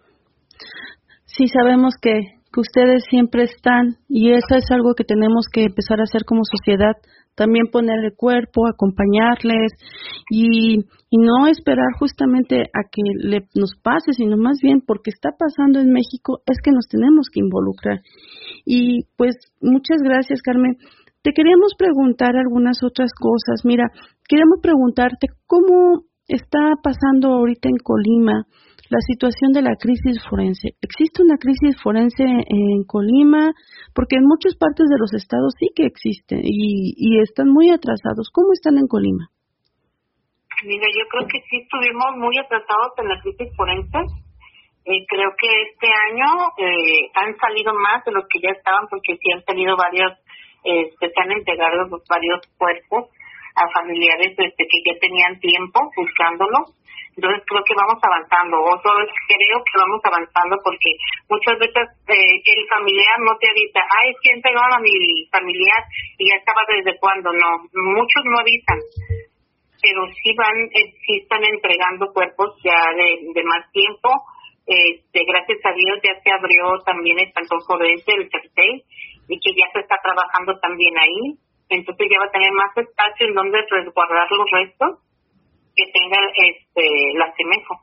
Sí, sabemos que ustedes siempre están, y eso es algo que tenemos que empezar a hacer como sociedad, también ponerle cuerpo, acompañarles y no esperar justamente a que nos pase, sino más bien porque está pasando en México, es que nos tenemos que involucrar. Y pues muchas gracias, Carmen. Te queríamos preguntar algunas otras cosas. Mira, queremos preguntarte cómo está pasando ahorita en Colima la situación de la crisis forense. ¿Existe una crisis forense en Colima? Porque en muchas partes de los estados sí que existe y están muy atrasados. ¿Cómo están en Colima? Mira, yo creo que sí estuvimos muy atrasados en la crisis forense. Creo que este año han salido más de los que ya estaban, porque sí han salido varios, se han entregado varios cuerpos a familiares que ya tenían tiempo buscándolos. Entonces creo que vamos avanzando, creo que vamos avanzando, porque muchas veces el familiar no te avisa, es que entregaron a mi familiar y ya estaba desde cuándo. No, muchos no avisan, pero sí están entregando cuerpos ya de más tiempo. Gracias a Dios ya se abrió también el cantón forense, el CERTEI, y que ya se está trabajando también ahí. Entonces ya va a tener más espacio en donde resguardar los restos que tenga la CEMEFO.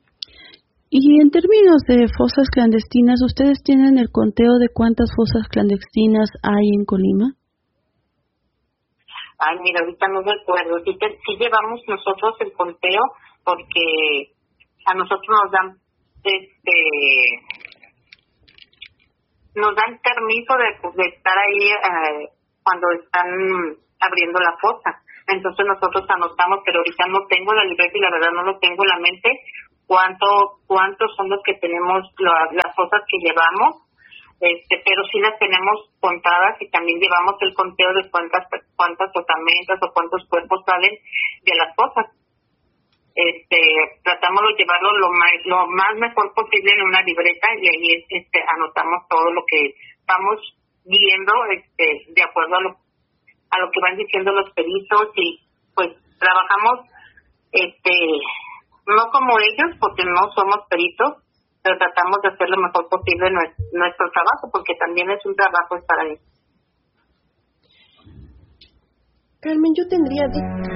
Y en términos de fosas clandestinas, ¿ustedes tienen el conteo de cuántas fosas clandestinas hay en Colima? Mira, ahorita no recuerdo. Sí llevamos nosotros el conteo, porque a nosotros nos dan permiso de estar ahí cuando están abriendo la fosa. Entonces nosotros anotamos, pero ahorita no tengo la libreta y la verdad no lo tengo en la mente, cuántos son los que tenemos, las fosas que llevamos, pero sí las tenemos contadas y también llevamos el conteo de cuántas osamentas o cuántos cuerpos salen de las fosas. Tratamos de llevarlo lo más mejor posible en una libreta y ahí anotamos todo lo que vamos viendo de acuerdo a lo que van diciendo los peritos, y pues trabajamos no como ellos porque no somos peritos, pero tratamos de hacer lo mejor posible nuestro trabajo, porque también es un trabajo estar ahí. Carmen, yo tendría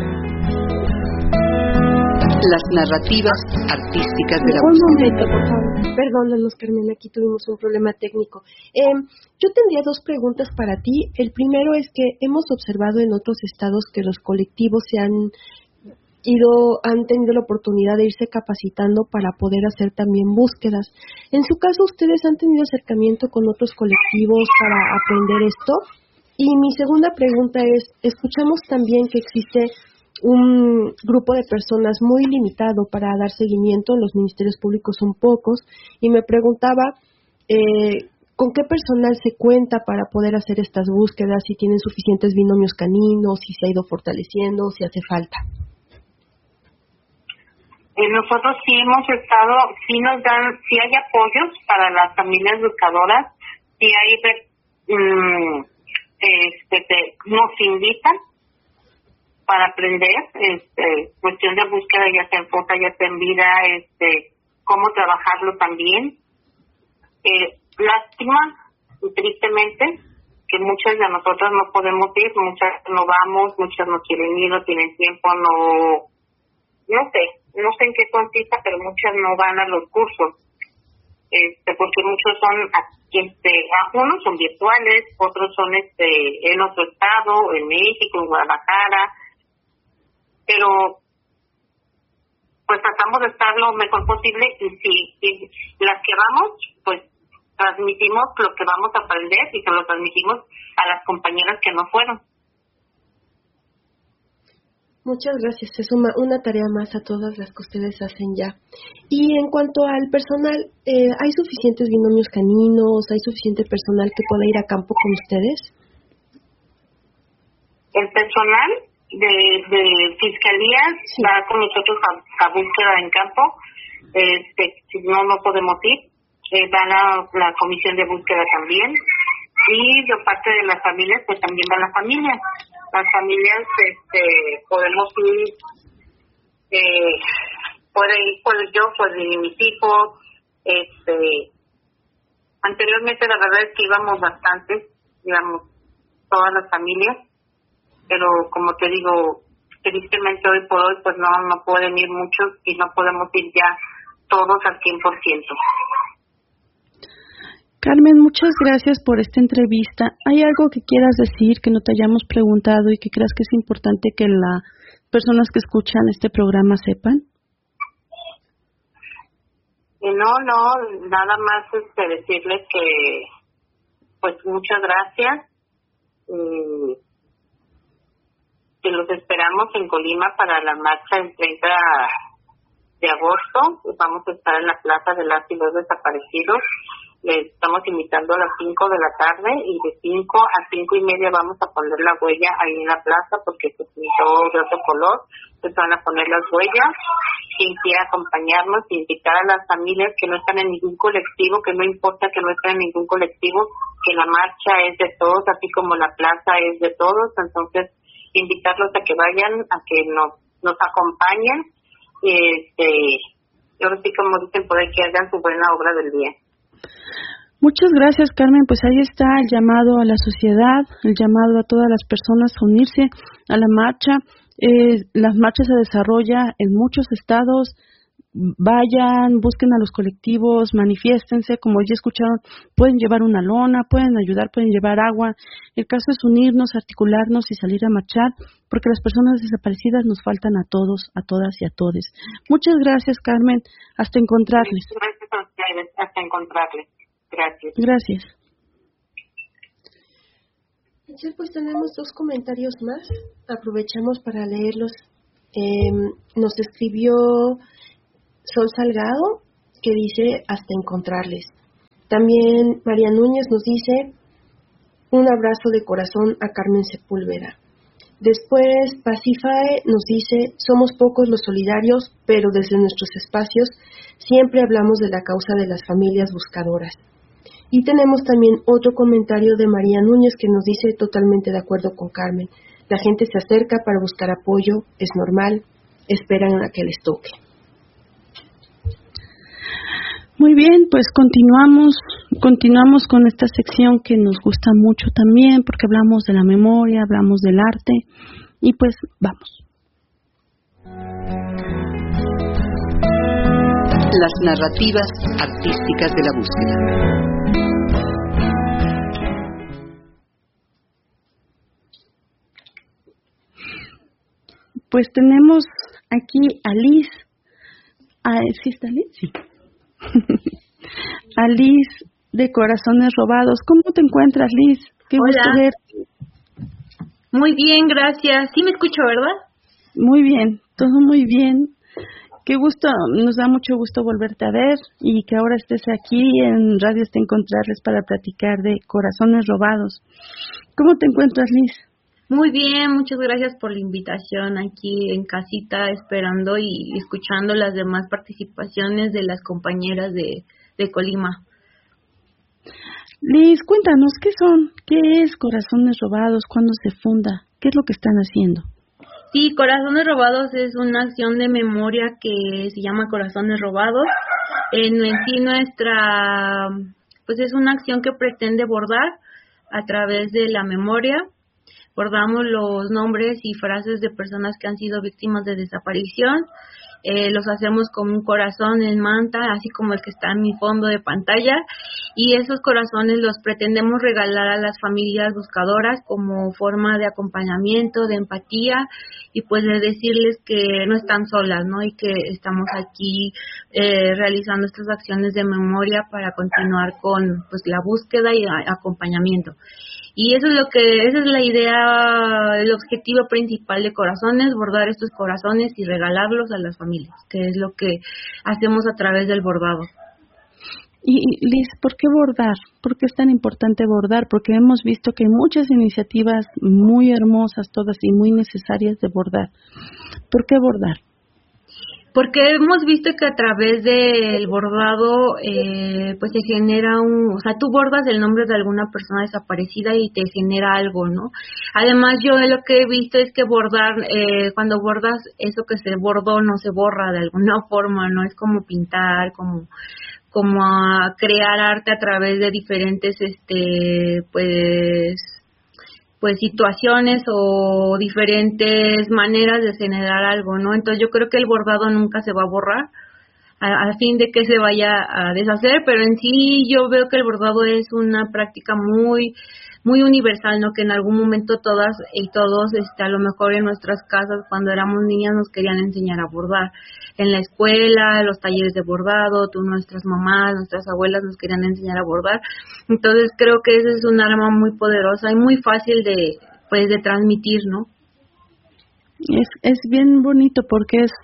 las narrativas artísticas de la Un momento, por favor. Perdónanos, Carmen, aquí tuvimos un problema técnico. Yo tendría dos preguntas para ti. El primero es que hemos observado en otros estados que los colectivos han tenido la oportunidad de irse capacitando para poder hacer también búsquedas. En su caso, ¿ustedes han tenido acercamiento con otros colectivos para aprender esto? Y mi segunda pregunta es, escuchamos también que existe un grupo de personas muy limitado para dar seguimiento, los ministerios públicos son pocos, y me preguntaba con qué personal se cuenta para poder hacer estas búsquedas, si tienen suficientes binomios caninos, si se ha ido fortaleciendo, si hace falta. Nosotros sí hemos estado, sí hay apoyos para las familias buscadoras, sí hay, nos invitan para aprender, cuestión de búsqueda, ya sea en fosa, ya sea en vida, cómo trabajarlo también. Lástima y tristemente que muchas de nosotras no podemos ir, muchas no vamos, muchas no quieren ir, no tienen tiempo, no sé en qué consista, pero muchas no van a los cursos, porque muchos son, algunos son virtuales, otros son en otro estado, en México, en Guadalajara, pero pues tratamos de estar lo mejor posible, y si las que vamos, pues transmitimos lo que vamos a aprender y se lo transmitimos a las compañeras que no fueron. Muchas gracias, se suma una tarea más a todas las que ustedes hacen ya. Y en cuanto al personal, ¿hay suficientes binomios caninos? ¿Hay suficiente personal que pueda ir a campo con ustedes? El personal de fiscalía sí va con nosotros a búsqueda en campo. Si no podemos ir, van a la comisión de búsqueda también, y de parte de las familias pues también van las familias. Las familias podemos ir, puedo yo, puede ir mis hijos. Anteriormente la verdad es que íbamos bastantes, íbamos todas las familias, pero como te digo, tristemente hoy por hoy pues no pueden ir muchos y no podemos ir ya todos al 100%. Carmen, muchas gracias por esta entrevista. ¿Hay algo que quieras decir que no te hayamos preguntado y que creas que es importante que las personas que escuchan este programa sepan? No, nada más decirles que pues muchas gracias. Que los esperamos en Colima para la marcha el 30 de agosto. Vamos a estar en la Plaza de las y los Desaparecidos. Les estamos invitando a las 5 de la tarde, y de 5 a 5:30 vamos a poner la huella ahí en la plaza porque se pintó de otro color. Entonces van a poner las huellas. Quien quiera acompañarnos, invitar a las familias que no están en ningún colectivo, que no importa que no estén en ningún colectivo, que la marcha es de todos, así como la plaza es de todos. Entonces invitarlos a que vayan, a que nos acompañen, y ahora sí, como dicen, poder que hagan su buena obra del día. Muchas gracias, Carmen. Pues ahí está el llamado a la sociedad, el llamado a todas las personas a unirse a la marcha. Las marchas se desarrollan en muchos estados. Vayan, busquen a los colectivos, manifiéstense, como ya escucharon, pueden llevar una lona, pueden ayudar, pueden llevar agua. El caso es unirnos, articularnos y salir a marchar, porque las personas desaparecidas nos faltan a todos, a todas y a todes. Muchas gracias, Carmen. Hasta encontrarles. Gracias a ustedes. Hasta encontrarles. Gracias. Gracias. Pues tenemos 2 comentarios más, aprovechamos para leerlos. Nos escribió Sol Salgado, que dice hasta encontrarles. También María Núñez nos dice un abrazo de corazón a Carmen Sepúlveda. Después Pacifae nos dice somos pocos los solidarios, pero desde nuestros espacios siempre hablamos de la causa de las familias buscadoras. Y tenemos también otro comentario de María Núñez que nos dice totalmente de acuerdo con Carmen. La gente se acerca para buscar apoyo, es normal, esperan a que les toque. Muy bien, pues continuamos con esta sección que nos gusta mucho también, porque hablamos de la memoria, hablamos del arte, y pues vamos. Las narrativas artísticas de la búsqueda. Pues tenemos aquí a Liz. ¿Sí está Liz? Sí. A Liz de Corazones Robados. ¿Cómo te encuentras, Liz? Qué gusto verte. Muy bien, gracias. Sí me escucho, ¿verdad? Muy bien, todo muy bien. Qué gusto, nos da mucho gusto volverte a ver y que ahora estés aquí en Radio Hasta Encontrarles para platicar de Corazones Robados. ¿Cómo te encuentras, Liz? Muy bien, muchas gracias por la invitación aquí en casita, esperando y escuchando las demás participaciones de las compañeras de Colima. Liz, cuéntanos, ¿qué son? ¿Qué es Corazones Robados? ¿Cuándo se funda? ¿Qué es lo que están haciendo? Sí, Corazones Robados es una acción de memoria que se llama Corazones Robados. En sí pues es una acción que pretende bordar a través de la memoria. Bordamos los nombres y frases de personas que han sido víctimas de desaparición. Los hacemos con un corazón en manta, así como el que está en mi fondo de pantalla, y esos corazones los pretendemos regalar a las familias buscadoras como forma de acompañamiento, de empatía, y pues de decirles que no están solas, ¿no? Y que estamos aquí realizando estas acciones de memoria para continuar con pues la búsqueda y acompañamiento. Y esa es la idea, el objetivo principal de Corazones, bordar estos corazones y regalarlos a las familias, que es lo que hacemos a través del bordado. Y Liz, ¿por qué bordar? ¿Por qué es tan importante bordar? Porque hemos visto que hay muchas iniciativas muy hermosas todas y muy necesarias de bordar. ¿Por qué bordar? Porque hemos visto que a través del bordado pues se genera tú bordas el nombre de alguna persona desaparecida y te genera algo, ¿no? Además yo lo que he visto es que bordar, cuando bordas eso que se bordó no se borra de alguna forma, ¿no? Es como pintar, como a crear arte a través de diferentes pues situaciones o diferentes maneras de generar algo, ¿no? Entonces yo creo que el bordado nunca se va a borrar a fin de que se vaya a deshacer, pero en sí yo veo que el bordado es una práctica muy muy universal, ¿no? Que en algún momento todas y todos, a lo mejor en nuestras casas cuando éramos niñas nos querían enseñar a bordar. En la escuela, los talleres de bordado, nuestras mamás, nuestras abuelas nos querían enseñar a bordar. Entonces creo que ese es un arma muy poderosa y muy fácil de transmitir, ¿no? Es bien bonito porque es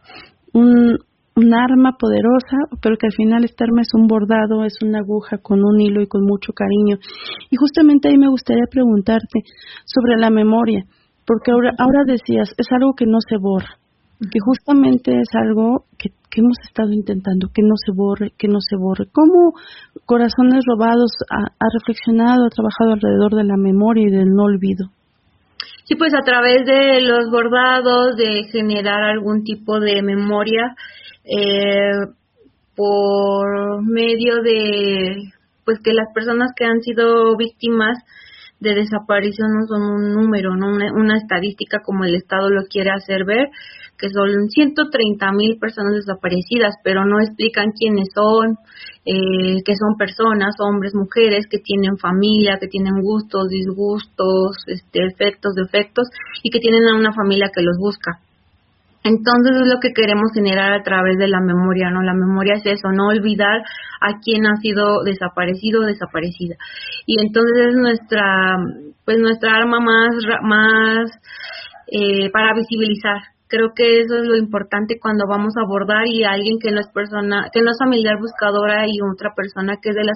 un arma poderosa, pero que al final esta arma es un bordado, es una aguja con un hilo y con mucho cariño. Y justamente ahí me gustaría preguntarte sobre la memoria, porque ahora decías, es algo que no se borra, que justamente es algo que hemos estado intentando, que no se borre. ¿Cómo Corazones Robados ha reflexionado, ha trabajado alrededor de la memoria y del no olvido? Sí, pues a través de los bordados, de generar algún tipo de memoria, por medio de pues que las personas que han sido víctimas de desaparición no son un número, no una estadística como el Estado lo quiere hacer ver, que son 130,000 personas desaparecidas, pero no explican quiénes son, que son personas, hombres, mujeres, que tienen familia, que tienen gustos, disgustos, efectos, defectos, y que tienen a una familia que los busca. Entonces es lo que queremos generar a través de la memoria, ¿no? La memoria es eso, no olvidar a quien ha sido desaparecido o desaparecida. Y entonces es nuestra arma más para visibilizar. Creo que eso es lo importante cuando vamos a abordar y alguien que no es familiar buscadora y otra persona que es de la